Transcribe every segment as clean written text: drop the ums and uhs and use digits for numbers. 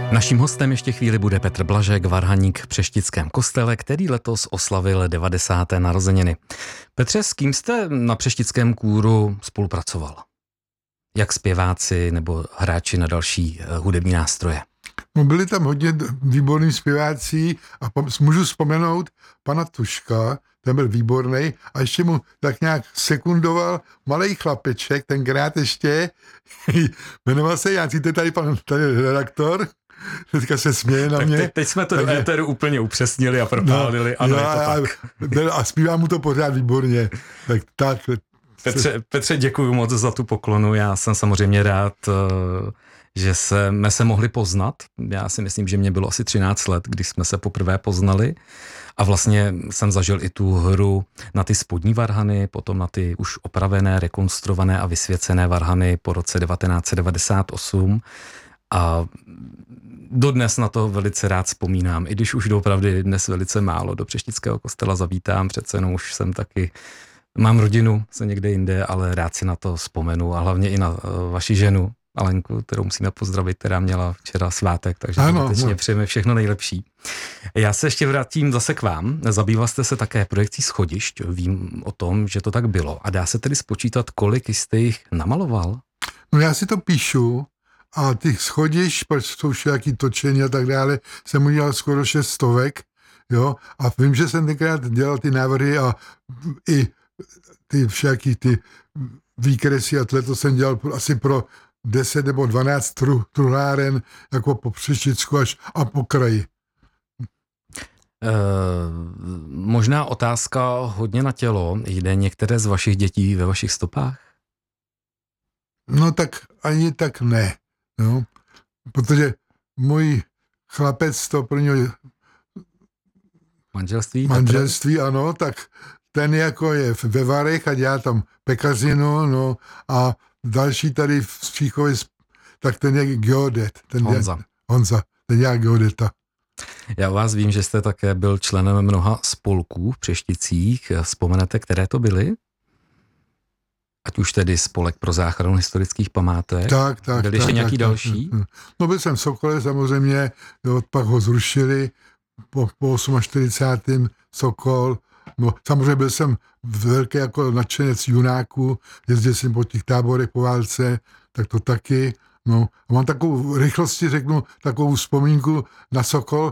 Naším hostem ještě chvíli bude Petr Blažek, varhaník v Přeštickém kostele, který letos oslavil 90. narozeniny. Petře, s kým jste na Přeštickém kůru spolupracoval? Jak zpěváci nebo hráči na další hudební nástroje? No, byli tam hodně výborní zpěváci a můžu vzpomenout pana Tuška, ten byl výborný a ještě mu tak nějak sekundoval malej chlapeček, tenkrát ještě, jmenoval se, já cítíte tady pan redaktor, teďka se směje na mě. Teď jsme to do éteru úplně upřesnili a propálili, ano, je to tak. A zpívá mu to pořád výborně. Tak. Petře, děkuji moc za tu poklonu, já jsem samozřejmě rád, že jsme se mohli poznat. Já si myslím, že mě bylo asi 13 let, když jsme se poprvé poznali a vlastně jsem zažil i tu hru na ty spodní varhany, potom na ty už opravené, rekonstruované a vysvěcené varhany po roce 1998 a dodnes na to velice rád vzpomínám, i když už doopravdy dnes velice málo do Přeštického kostela zavítám, přece jenom už jsem taky, mám rodinu, jsem někde jinde, ale rád si na to vzpomenu a hlavně i na vaši ženu, Alenku, kterou musíme pozdravit, která měla včera svátek, takže skutečně přejeme všechno nejlepší. Já se ještě vrátím zase k vám. Zabýval jste se také projekcí schodišť, vím o tom, že to tak bylo. A dá se tedy spočítat, kolik jste jich namaloval? No já si to píšu a těch schodišť, protože jsou všelijaký točení a tak dále, jsem udělal skoro 600, jo, a vím, že jsem tenkrát dělal ty návrhy a i ty všelijaký ty výkresy a to jsem dělal asi pro 10 nebo 12 truhláren jako po Přešticku až a po kraji. Možná otázka hodně na tělo. Jde některé z vašich dětí ve vašich stopách? No tak ani tak ne. No. Protože můj chlapec to pro něj manželství, ano, tak ten jako je ve Varech a dělá tam pekařinu, no a další tady v Stříchově, tak ten je geodet. Honza, ten dělá geodeta. Já vás vím, že jste také byl členem mnoha spolků v Přešticích. Vzpomenete, které to byly? Ať už tedy Spolek pro záchranu historických památek. Tak. Byly ještě nějaký další? No byl jsem v Sokole samozřejmě, jo, pak ho zrušili po 48. Sokol. No, samozřejmě byl jsem velký jako nadšenec junáků, jezdil jsem po těch táborech po válce, tak to taky. No, a mám takovou rychlosti, řeknu, takovou vzpomínku na Sokol,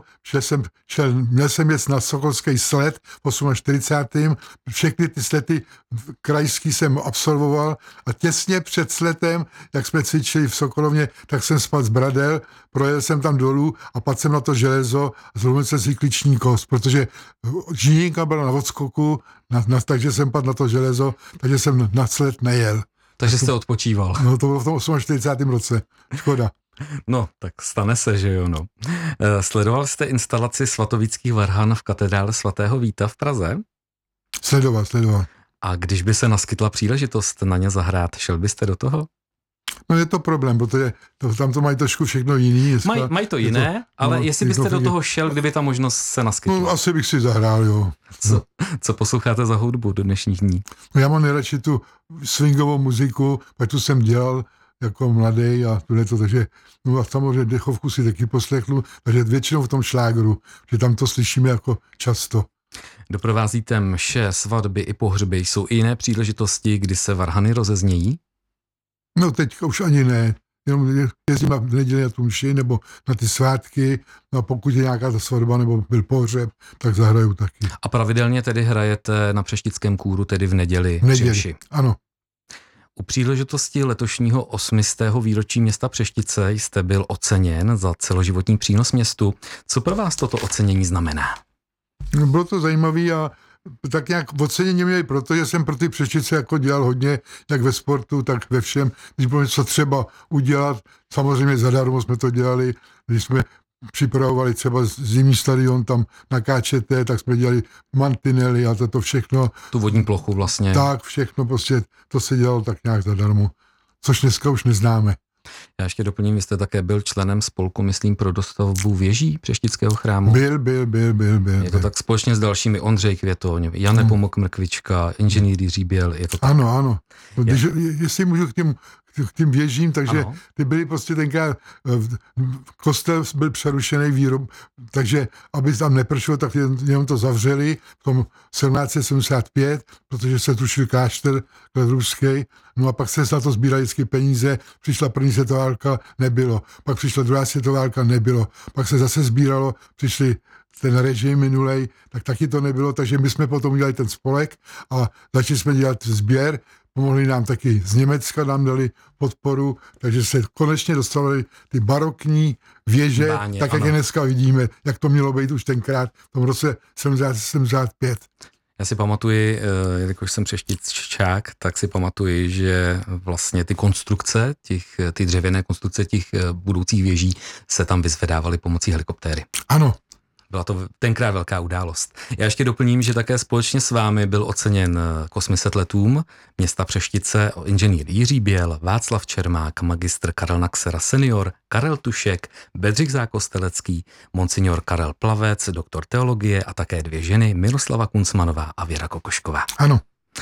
měl jsem jet na sokolský sled v 48. Všechny ty slety krajský jsem absolvoval a těsně před sletem, jak jsme cvičili v Sokolovně, tak jsem spadl z bradel, projel jsem tam dolů a padl jsem na to železo a zlomil jsem si klíční kost, protože žíněnka byla na odskoku, takže jsem padl na to železo, takže jsem na sled nejel. Takže jste odpočíval. No to bylo v tom 48. roce. Škoda. No, tak stane se, že jo, no. Sledoval jste instalaci svatovíckých varhan v katedrále svatého Víta v Praze? Sledoval. A když by se naskytla příležitost na ně zahrát, šel byste do toho? No je to problém, protože tam to mají trošku všechno jiný. Mají to jiné, ale jestli byste do toho šel, kdyby ta možnost se naskytla? No asi bych si zahrál, jo. Co posloucháte za hudbu do dnešních dní? No, já mám nejradši tu swingovou muziku, pak tu jsem dělal jako mladý a to, takže no a samozřejmě dechovku si taky poslechnu, takže většinou v tom šlágru, že tam to slyšíme jako často. Doprovázíte mše, svatby i pohřby, jsou i jiné příležitosti, kdy se varhany rozeznějí? No teď už ani ne, jenom jezdím v neděli na tu mši nebo na ty svátky, no a pokud je nějaká ta svatba nebo byl pohřeb, tak zahraju taky. A pravidelně tedy hrajete na Přeštickém kůru, tedy v neděli při mši? Ano. U příležitosti letošního 800. výročí města Přeštice jste byl oceněn za celoživotní přínos městu. Co pro vás toto ocenění znamená? No, bylo to zajímavé a tak nějak ocenění měli, protože jsem pro ty Přeštice jako dělal hodně, jak ve sportu, tak ve všem. Když bylo něco třeba udělat, samozřejmě zadarmo jsme to dělali, když jsme připravovali třeba zimní stadion tam na Káčete, tak jsme dělali mantinely a to všechno. Tu vodní plochu vlastně. Tak, všechno prostě, to se dělalo tak nějak zadarmo, což dneska už neznáme. Já ještě doplním, vy jste také byl členem spolku, myslím, pro dostavbu věží Přeštického chrámu. Byl. Je to tak společně s dalšími Ondřej Květoň, Jan Nepomuk Mrkvička, inženýr Jiří Běl, je to tak? Ano. Jestli můžu k k tím věžím, takže Ano. ty byly prostě tenkrát, kostel byl přerušený výrob, takže aby tam nepršelo, tak jenom to zavřeli v tom 1775, protože se tušil klášter ruský, no a pak se na to sbírali vždycky peníze, přišla první světová válka, nebylo, pak přišla druhá světová válka, nebylo, pak se zase sbíralo, přišli ten režim minulej, tak taky to nebylo, takže my jsme potom udělali ten spolek a začali jsme dělat sběr, pomohli nám taky z Německa, nám dali podporu, takže se konečně dostávaly ty barokní věže, Báně, tak jak je dneska vidíme, jak to mělo být už tenkrát v tom roce 75. Já si pamatuji, jelikož jsem přeštědčák, tak si pamatuji, že vlastně ty konstrukce, ty dřevěné konstrukce těch budoucích věží se tam vyzvedávaly pomocí helikoptéry. Ano. Byla to tenkrát velká událost. Já ještě doplním, že také společně s vámi byl oceněn k 800 letům města Přeštice inženýr Jiří Běl, Václav Čermák, magistr Karel Naxera senior, Karel Tušek, Bedřich Zákostelecký, monsignor Karel Plavec, doktor teologie a také 2 ženy, Miroslava Kuncmanová a Věra Kokošková. Ano.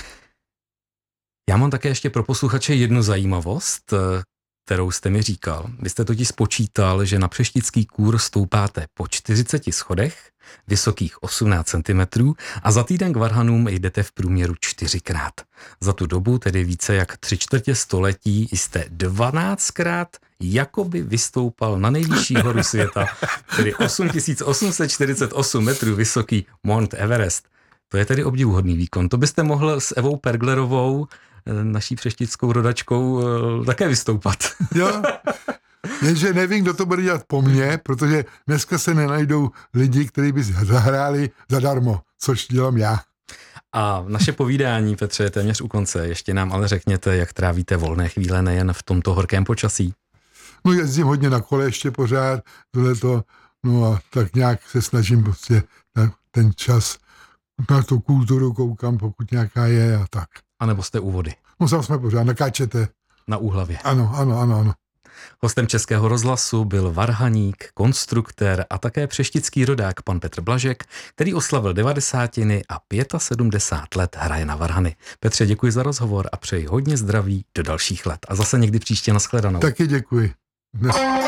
Já mám také ještě pro posluchače jednu zajímavost, kterou jste mi říkal. Vy jste totiž spočítal, že na Přeštický kůr stoupáte po 40 schodech, vysokých 18 cm a za týden k varhanům jdete v průměru 4krát. Za tu dobu, tedy více jak 3/4 století, jste 12krát jakoby vystoupal na nejvyšší horu světa, tedy 8848 metrů vysoký Mount Everest. To je tedy obdivuhodný výkon. To byste mohl s Evou Perglerovou, naší přeštickou rodačkou, také vystoupat. Jo, jenže nevím, kdo to bude dělat po mně, protože dneska se nenajdou lidi, kteří by zahráli zadarmo, což dělám já. A naše povídání, Petře, je téměř u konce. Ještě nám ale řekněte, jak trávíte volné chvíle nejen v tomto horkém počasí. No jezdím hodně na kole ještě pořád, tohleto, no a tak nějak se snažím prostě na ten čas, na tu kulturu koukám, pokud nějaká je a tak. A nebo jste u vody? No sám jsme pořád, nakáčete. Na Úhlavě. Ano. Hostem Českého rozhlasu byl varhaník, konstruktér a také přeštický rodák pan Petr Blažek, který oslavil 90 a 75 let hraje na varhany. Petře, děkuji za rozhovor a přeji hodně zdraví do dalších let. A zase někdy příště, nashledanou. Taky děkuji. Dnes...